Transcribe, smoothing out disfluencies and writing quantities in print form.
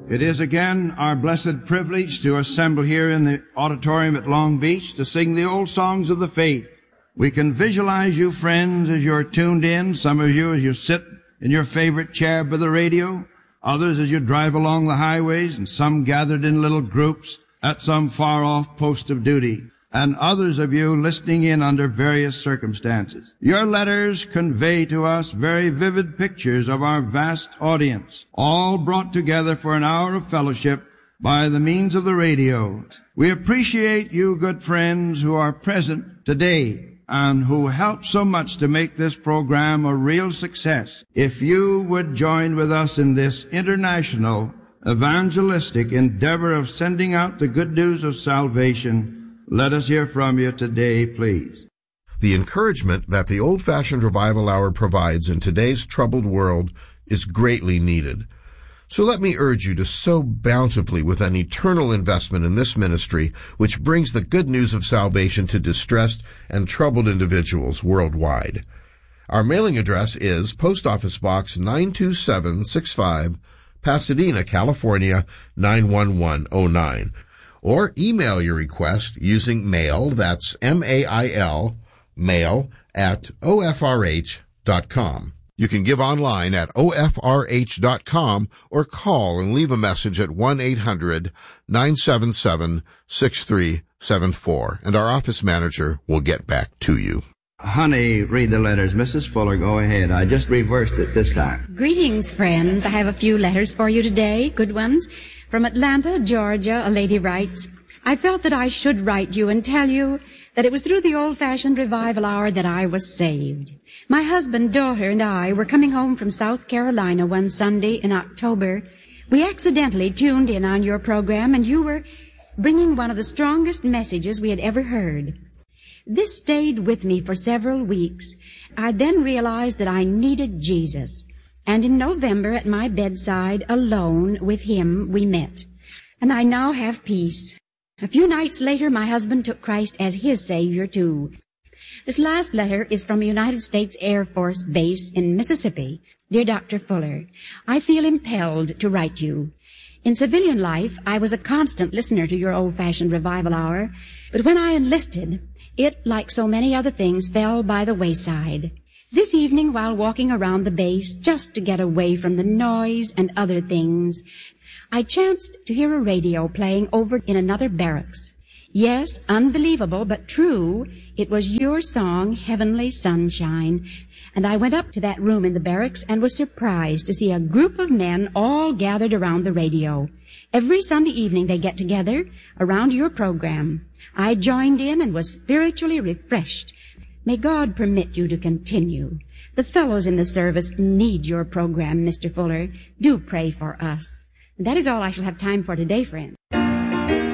It is again our blessed privilege to assemble here in the auditorium at Long Beach to sing the old songs of the faith. We can visualize you, friends, as you're tuned in, some of you as you sit in your favorite chair by the radio, others as you drive along the highways, and some gathered in little groups at some far-off post of duty, and others of you listening in under various circumstances. Your letters convey to us very vivid pictures of our vast audience, all brought together for an hour of fellowship by the means of the radio. We appreciate you, good friends, who are present today and who helped so much to make this program a real success. If you would join with us in this international evangelistic endeavor of sending out the good news of salvation, let us hear from you today, please. The encouragement that the Old-Fashioned Revival Hour provides in today's troubled world is greatly needed. So let me urge you to sow bountifully with an eternal investment in this ministry, which brings the good news of salvation to distressed and troubled individuals worldwide. Our mailing address is Post Office Box 92765, Pasadena, California 91109. Or email your request using mail, that's M-A-I-L, mail at ofrh.com. You can give online at ofrh.com or call and leave a message at 1-800-977-6374, and our office manager will get back to you. Honey, read the letters. Mrs. Fuller, go ahead. I just reversed it this time. Greetings, friends. I have a few letters for you today, good ones. From Atlanta, Georgia, a lady writes, I felt that I should write you and tell you that it was through the Old-Fashioned Revival Hour that I was saved. My husband, daughter, and I were coming home from South Carolina one Sunday in October. We accidentally tuned in on your program, and you were bringing one of the strongest messages we had ever heard. This stayed with me for several weeks. I then realized that I needed Jesus. And in November at my bedside, alone with him, we met. And I now have peace. A few nights later, my husband took Christ as his Savior, too. This last letter is from a United States Air Force base in Mississippi. Dear Dr. Fuller, I feel impelled to write you. In civilian life, I was a constant listener to your Old-Fashioned Revival Hour, but when I enlisted, it, like so many other things, fell by the wayside. This evening, while walking around the base, just to get away from the noise and other things, I chanced to hear a radio playing over in another barracks. Yes, unbelievable, but true, it was your song, Heavenly Sunshine. And I went up to that room in the barracks and was surprised to see a group of men all gathered around the radio. Every Sunday evening they get together around your program. I joined in and was spiritually refreshed. May God permit you to continue. The fellows in the service need your program, Mr. Fuller. Do pray for us. And that is all I shall have time for today, friends.